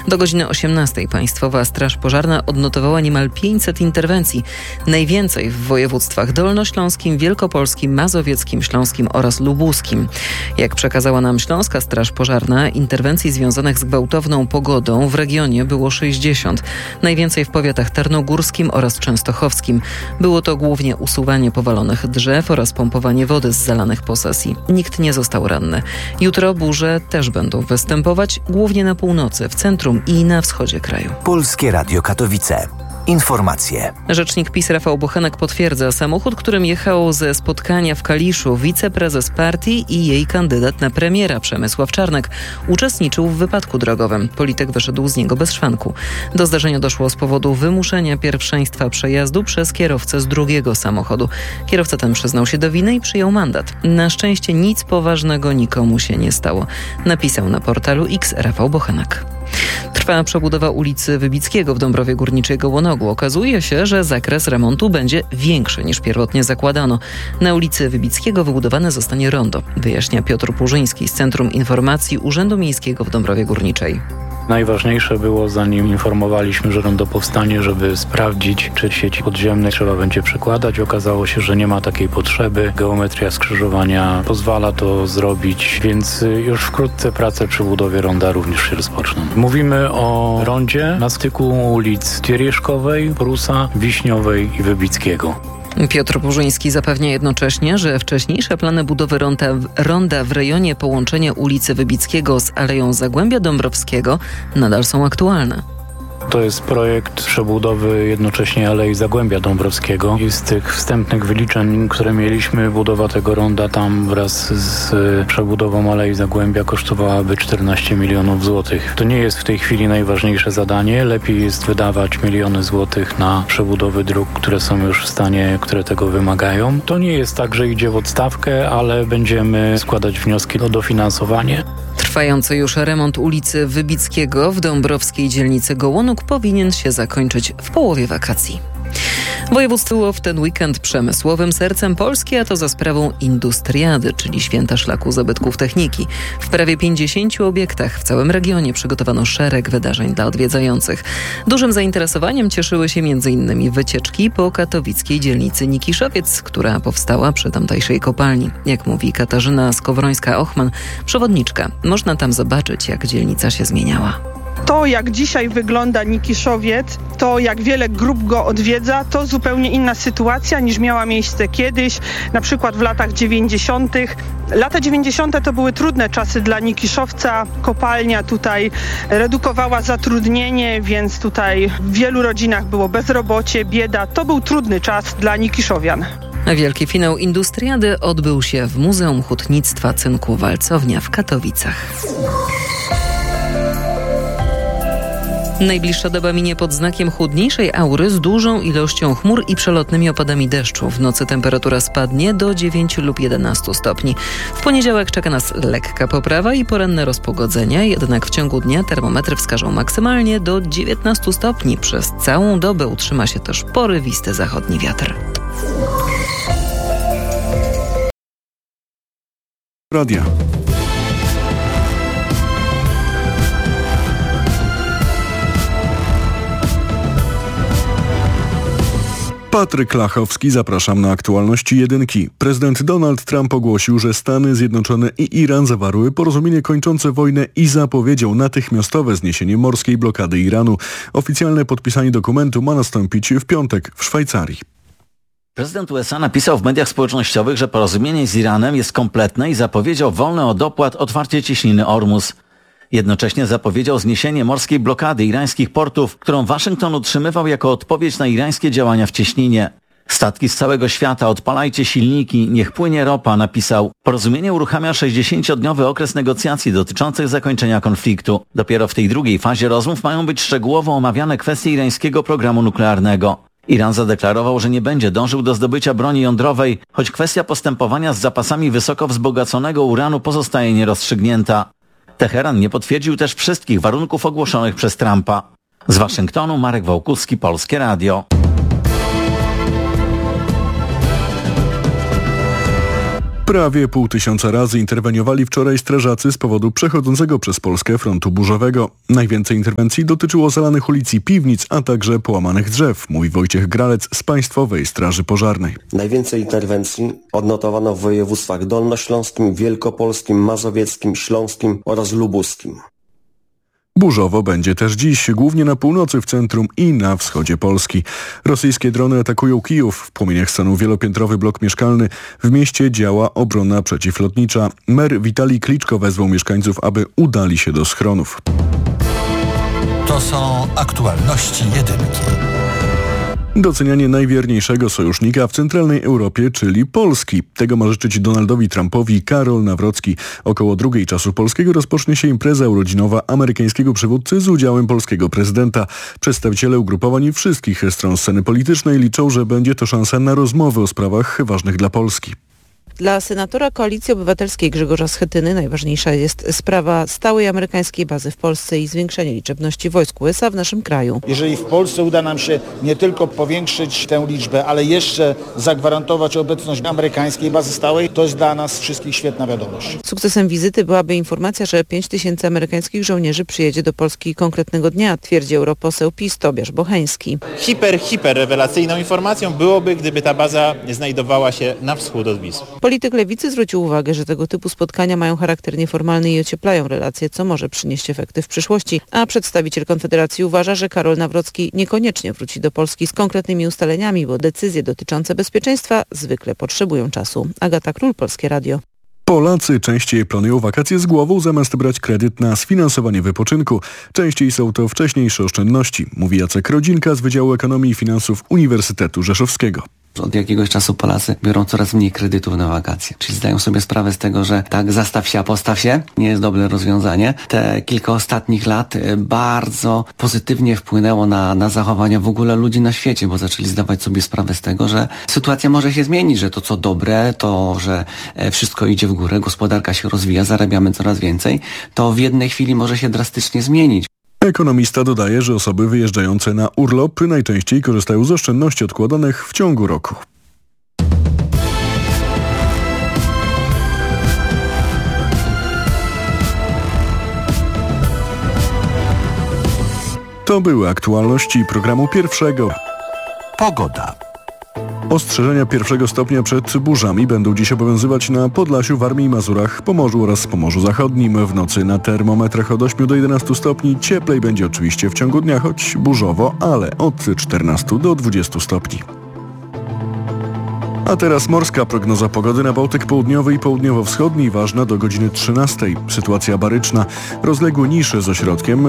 Do godziny 18 Państwowa Straż Pożarna odnotowała niemal 500 interwencji. Najwięcej w województwach dolnośląskim, wielkopolskim, mazowieckim, śląskim oraz lubuskim. Jak przekazała nam Śląska Straż Pożarna, interwencji związanych z gwałtowną pogodą w regionie było 60. Najwięcej w powiatach tarnogórskim oraz częstochowskim. Było to głównie usuwanie powalonych drzew oraz pompowanie wody z zalanych posesji. Nikt nie został ranny. Jutro burze też będą występować, głównie na północy, w centrum i na wschodzie kraju. Polskie Radio Katowice. Informacje. Rzecznik PiS Rafał Bochenek potwierdza, samochód, którym jechał ze spotkania w Kaliszu wiceprezes partii i jej kandydat na premiera Przemysław Czarnek uczestniczył w wypadku drogowym. Polityk wyszedł z niego bez szwanku. Do zdarzenia doszło z powodu wymuszenia pierwszeństwa przejazdu przez kierowcę z drugiego samochodu. Kierowca ten przyznał się do winy i przyjął mandat. Na szczęście nic poważnego nikomu się nie stało. Napisał na portalu X Rafał Bochenek. Trwa przebudowa ulicy Wybickiego w Dąbrowie Górniczej Gołonogu. Okazuje się, że zakres remontu będzie większy niż pierwotnie zakładano. Na ulicy Wybickiego wybudowane zostanie rondo, wyjaśnia Piotr Purzyński z Centrum Informacji Urzędu Miejskiego w Dąbrowie Górniczej. Najważniejsze było, zanim informowaliśmy, że rondo powstanie, żeby sprawdzić, czy sieci podziemnej trzeba będzie przekładać. Okazało się, że nie ma takiej potrzeby. Geometria skrzyżowania pozwala to zrobić, więc już wkrótce prace przy budowie ronda również się rozpoczną. Mówimy o rondzie na styku ulic Tiereszkowej, Prusa, Wiśniowej i Wybickiego. Piotr Purzyński zapewnia jednocześnie, że wcześniejsze plany budowy ronda w rejonie połączenia ulicy Wybickiego z Aleją Zagłębia Dąbrowskiego nadal są aktualne. To jest projekt przebudowy jednocześnie Alei Zagłębia Dąbrowskiego i z tych wstępnych wyliczeń, które mieliśmy, budowa tego ronda tam wraz z przebudową Alei Zagłębia kosztowałaby 14 milionów złotych. To nie jest w tej chwili najważniejsze zadanie. Lepiej jest wydawać miliony złotych na przebudowy dróg, które są już w stanie, które tego wymagają. To nie jest tak, że idzie w odstawkę, ale będziemy składać wnioski o dofinansowanie. Trwający już remont ulicy Wybickiego w dąbrowskiej dzielnicy Gołonóg powinien się zakończyć w połowie wakacji. Województwo było w ten weekend przemysłowym sercem Polski, a to za sprawą Industriady, czyli Święta Szlaku Zabytków Techniki. W prawie 50 obiektach w całym regionie przygotowano szereg wydarzeń dla odwiedzających. Dużym zainteresowaniem cieszyły się m.in. wycieczki po katowickiej dzielnicy Nikiszowiec, która powstała przy tamtejszej kopalni. Jak mówi Katarzyna Skowrońska-Ochman, przewodniczka, można tam zobaczyć, jak dzielnica się zmieniała. To, jak dzisiaj wygląda Nikiszowiec, to jak wiele grup go odwiedza, to zupełnie inna sytuacja niż miała miejsce kiedyś, na przykład w latach 90. Lata 90. to były trudne czasy dla Nikiszowca. Kopalnia tutaj redukowała zatrudnienie, więc tutaj w wielu rodzinach było bezrobocie, bieda. To był trudny czas dla Nikiszowian. Wielki finał Industriady odbył się w Muzeum Hutnictwa Cynku Walcownia w Katowicach. Najbliższa doba minie pod znakiem chłodniejszej aury z dużą ilością chmur i przelotnymi opadami deszczu. W nocy temperatura spadnie do 9 lub 11 stopni. W poniedziałek czeka nas lekka poprawa i poranne rozpogodzenia, jednak w ciągu dnia termometry wskażą maksymalnie do 19 stopni. Przez całą dobę utrzyma się też porywisty zachodni wiatr. Radio. Patryk Lachowski, zapraszam na aktualności jedynki. Prezydent Donald Trump ogłosił, że Stany Zjednoczone i Iran zawarły porozumienie kończące wojnę i zapowiedział natychmiastowe zniesienie morskiej blokady Iranu. Oficjalne podpisanie dokumentu ma nastąpić w piątek w Szwajcarii. Prezydent USA napisał w mediach społecznościowych, że porozumienie z Iranem jest kompletne i zapowiedział wolne od opłat otwarcie cieśniny Ormus. Jednocześnie zapowiedział zniesienie morskiej blokady irańskich portów, którą Waszyngton utrzymywał jako odpowiedź na irańskie działania w cieśninie. Statki z całego świata, odpalajcie silniki, niech płynie ropa, napisał. Porozumienie uruchamia 60-dniowy okres negocjacji dotyczących zakończenia konfliktu. Dopiero w tej drugiej fazie rozmów mają być szczegółowo omawiane kwestie irańskiego programu nuklearnego. Iran zadeklarował, że nie będzie dążył do zdobycia broni jądrowej, choć kwestia postępowania z zapasami wysoko wzbogaconego uranu pozostaje nierozstrzygnięta. Teheran nie potwierdził też wszystkich warunków ogłoszonych przez Trumpa. Z Waszyngtonu Marek Wałkuski, Polskie Radio. Prawie 500 razy interweniowali wczoraj strażacy z powodu przechodzącego przez Polskę frontu burzowego. Najwięcej interwencji dotyczyło zalanych ulic i piwnic, a także połamanych drzew, mówi Wojciech Gralec z Państwowej Straży Pożarnej. Najwięcej interwencji odnotowano w województwach dolnośląskim, wielkopolskim, mazowieckim, śląskim oraz lubuskim. Burzowo będzie też dziś, głównie na północy, w centrum i na wschodzie Polski. Rosyjskie drony atakują Kijów. W płomieniach stanął wielopiętrowy blok mieszkalny. W mieście działa obrona przeciwlotnicza. Mer Witalij Kliczko wezwał mieszkańców, aby udali się do schronów. To są aktualności jedynki. Docenianie najwierniejszego sojusznika w centralnej Europie, czyli Polski. Tego ma życzyć Donaldowi Trumpowi Karol Nawrocki. Około 2:00 czasu polskiego rozpocznie się impreza urodzinowa amerykańskiego przywódcy z udziałem polskiego prezydenta. Przedstawiciele ugrupowań wszystkich stron sceny politycznej liczą, że będzie to szansa na rozmowy o sprawach ważnych dla Polski. Dla senatora Koalicji Obywatelskiej Grzegorza Schetyny najważniejsza jest sprawa stałej amerykańskiej bazy w Polsce i zwiększenie liczebności wojsk USA w naszym kraju. Jeżeli w Polsce uda nam się nie tylko powiększyć tę liczbę, ale jeszcze zagwarantować obecność amerykańskiej bazy stałej, to jest dla nas wszystkich świetna wiadomość. Sukcesem wizyty byłaby informacja, że 5000 amerykańskich żołnierzy przyjedzie do Polski konkretnego dnia, twierdzi europoseł PiS Tobiasz Bocheński. Hiper rewelacyjną informacją byłoby, gdyby ta baza znajdowała się na wschód od Wisły. Polityk Lewicy zwrócił uwagę, że tego typu spotkania mają charakter nieformalny i ocieplają relacje, co może przynieść efekty w przyszłości, a przedstawiciel Konfederacji uważa, że Karol Nawrocki niekoniecznie wróci do Polski z konkretnymi ustaleniami, bo decyzje dotyczące bezpieczeństwa zwykle potrzebują czasu. Agata Król, Polskie Radio. Polacy częściej planują wakacje z głową, zamiast brać kredyt na sfinansowanie wypoczynku. Częściej są to wcześniejsze oszczędności, mówi Jacek Rodzinka z Wydziału Ekonomii i Finansów Uniwersytetu Rzeszowskiego. Od jakiegoś czasu Polacy biorą coraz mniej kredytów na wakacje. Czyli zdają sobie sprawę z tego, że tak zastaw się, a postaw się nie jest dobre rozwiązanie. Te kilka ostatnich lat bardzo pozytywnie wpłynęło na zachowania w ogóle ludzi na świecie, bo zaczęli zdawać sobie sprawę z tego, że sytuacja może się zmienić, że to co dobre, to że wszystko idzie w górę, gospodarka się rozwija, zarabiamy coraz więcej, to w jednej chwili może się drastycznie zmienić. Ekonomista dodaje, że osoby wyjeżdżające na urlop najczęściej korzystają z oszczędności odkładanych w ciągu roku. To były aktualności programu pierwszego. Pogoda. Ostrzeżenia 1. stopnia przed burzami będą dziś obowiązywać na Podlasiu, Warmii i Mazurach, Pomorzu oraz Pomorzu Zachodnim. W nocy na termometrach od 8 do 11 stopni. Cieplej będzie oczywiście w ciągu dnia, choć burzowo, ale od 14 do 20 stopni. A teraz morska prognoza pogody na Bałtyk Południowy i Południowo-Wschodni, ważna do godziny 13. Sytuacja baryczna. Rozległy nisze z ośrodkiem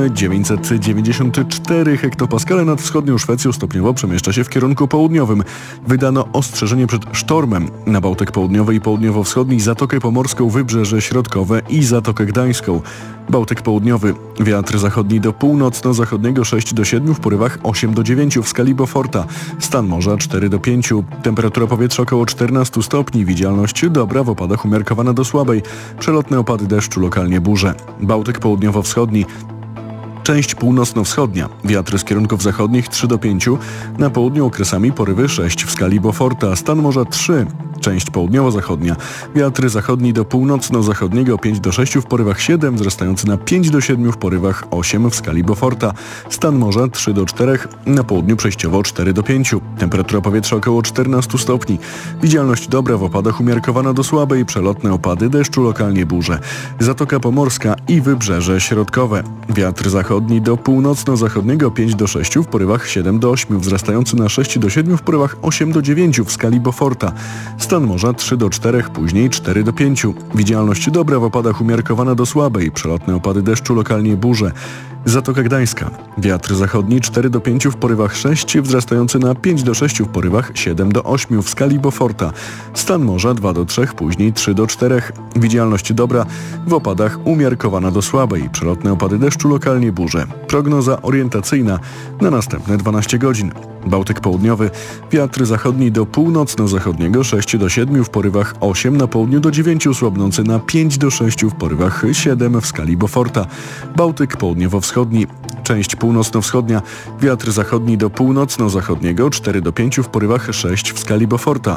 994 hektopaskale nad wschodnią Szwecją stopniowo przemieszcza się w kierunku południowym. Wydano ostrzeżenie przed sztormem na Bałtyk Południowy i Południowo-Wschodni, Zatokę Pomorską, Wybrzeże Środkowe i Zatokę Gdańską. Bałtyk Południowy. Wiatr zachodni do północno-zachodniego 6 do 7, w porywach 8 do 9 w skali Beauforta. Stan morza 4 do 5. Temperatura powietrza około 14 stopni. Widzialność dobra, w opadach umiarkowana do słabej. Przelotne opady deszczu, lokalnie burze. Bałtyk Południowo-Wschodni. Część północno-wschodnia. Wiatr z kierunków zachodnich 3 do 5. Na południu okresami porywy 6 w skali Beauforta. Stan morza 3. Część południowo-zachodnia. Wiatr zachodni do północno-zachodniego 5 do 6 w porywach 7, wzrastający na 5 do 7 w porywach 8 w skali Beauforta. Stan morza 3 do 4. Na południu przejściowo 4 do 5. Temperatura powietrza około 14 stopni. Widzialność dobra, w opadach umiarkowana do słabej. Przelotne opady deszczu, lokalnie burze. Zatoka Pomorska i Wybrzeże Środkowe. Wiatr zachodni do północno-zachodniego 5 do 6 w porywach 7 do 8, wzrastający na 6 do 7 w porywach 8 do 9 w skali Beauforta. Stan morza 3 do 4, później 4 do 5. Widzialność dobra, w opadach umiarkowana do słabej. Przelotne opady deszczu, lokalnie burze. Zatoka Gdańska. Wiatr zachodni 4 do 5 w porywach 6, wzrastający na 5 do 6 w porywach 7 do 8 w skali Beauforta. Stan morza 2 do 3, później 3 do 4. Widzialność dobra, w opadach umiarkowana do słabej. Przelotne opady deszczu, lokalnie burze. Prognoza orientacyjna na następne 12 godzin. Bałtyk Południowy. Wiatr zachodni do północno-zachodniego 6 do 7 w porywach 8, na południu do 9, słabnący na 5 do 6 w porywach 7 w skali Beauforta. Bałtyk Południowo-Wschodni. Część północno-wschodnia. Wiatr zachodni do północno-zachodniego 4 do 5 w porywach 6 w skali Beauforta.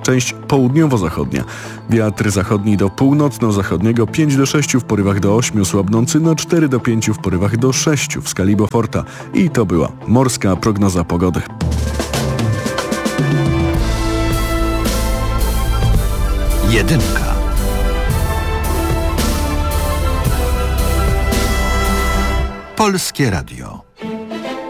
część południowo-zachodnia. Wiatr zachodni do północno-zachodniego 5-6 w porywach do 8, słabnący na 4-5 w porywach do 6 w skali Beauforta. I to była morska prognoza pogody. Jedynka. Polskie Radio.